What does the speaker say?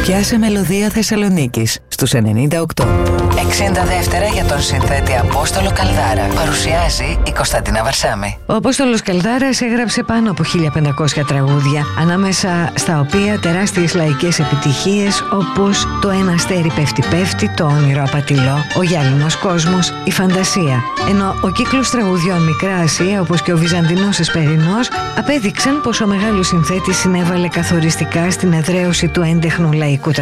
Πιάσε μελωδία Θεσσαλονίκης στους 98. 60 δεύτερα για τον συνθέτη Απόστολο Καλδάρα. Παρουσιάζει η Κωνσταντίνα Βαρσάμη. Ο Απόστολος Καλδάρας έγραψε πάνω από 1500 τραγούδια, ανάμεσα στα οποία τεράστιες λαϊκές επιτυχίες όπως το «Ένα αστέρι πέφτει πέφτει», το «Όνειρο απατηλό», «Ο γυάλινος κόσμος», «Η φαντασία». Ενώ ο κύκλος τραγουδιών «Μικρά Ασία», όπως και ο Βυζαντινός Εσπερινός, απέδειξαν πως ο μεγάλος συνθέτης συνέβαλε καθοριστικά στην εδραίωση του έντεχνου λαϊκού